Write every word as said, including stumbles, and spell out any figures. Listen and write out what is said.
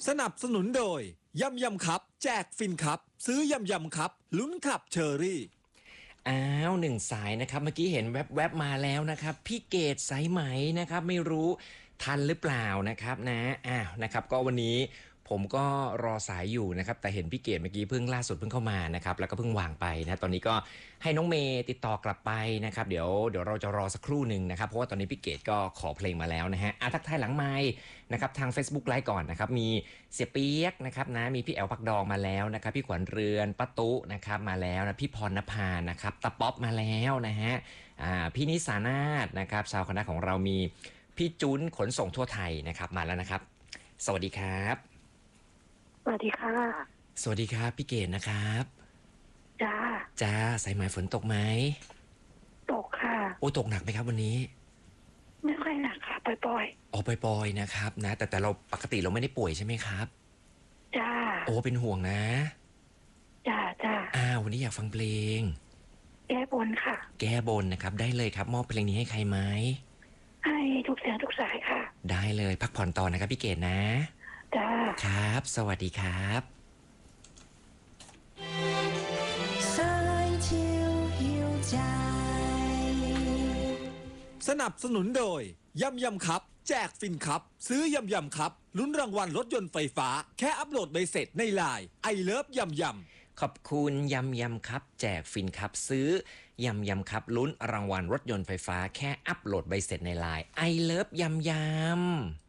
สนับสนุนโดยยำยำครับแจกฟินครับซื้อยำยำครับลุ้นขับเชอรี่อ้าวหนึ่งสายนะครับเมื่อกี้เห็นแวบๆมาแล้วนะครับพี่เกดสายไหมนะครับไม่รู้ทันหรือเปล่านะครับนะอ้าวนะครับก็วันนี้ผมก็รอสายอยู่นะครับแต่เห็นพี่เกดเมื่อกี้เพิ่งล่าสุดเพิ่งเข้ามานะครับแล้วก็เพิ่งวางไปนะตอนนี้ก็ให้น้องเมย์ติดต่อกลับไปนะครับเดี๋ยวเดี๋ยวเราจะรอสักครู่หนึ่งนะครับเพราะว่าตอนนี้พี่เกดก็ขอเพลงมาแล้วนะฮะอ่ะทักทายหลังไมค์นะครับทาง Facebook ไลฟ์ก่อนนะครับมีเสียเปียกนะครับนะมีพี่แอลพักดองมาแล้วนะครับพี่ขวัญเรือนป้าตุนะครับมาแล้วนะพี่พรณภานะครับตาป๊อปมาแล้วนะฮะอ่าพี่นิสานาถนะครับชาวคณะของเรามีพี่จุ้นขนส่งทั่วไทยนะครับมาแล้วนะครับสวัสดีครับสวัสดีค่ะสวัสดีครับพี่เกดนะครับจ้าจ้าสายไหมฝนตกไหมตกค่ะโอ้ตกหนักไหมครับวันนี้ไม่ค่อยหนักค่ะปล่อยๆอ๋อปล่อยๆนะครับนะแต่แต่เราปกติเราไม่ได้ป่วยใช่ไหมครับๆจ้าโอ้เป็นห่วงนะจ้าจ้าอ้าววันนี้อยากฟังเพลงแก้บนค่ะแก้บนนะครับได้เลยครับมอบเพลงนี้ให้ใครไหมให้ทุกเสียงทุกสายค่ะได้เลยพักผ่อนต่อนะครับพี่เกดนะจ้าครับสวัสดีครับสนับสนุนโดยยำยำครับแจกฟินครับซื้อยำยำครับลุ้นรางวัลรถยนต์ไฟฟ้าแค่อัปโหลดใบเสร็จในไลน์ไอเลิฟยำยำขอบคุณยำยำครับแจกฟินครับซื้อยำยำครับลุ้นรางวัลรถยนต์ไฟฟ้าแค่อัปโหลดใบเสร็จในไลน์ไอเลิฟยำยำ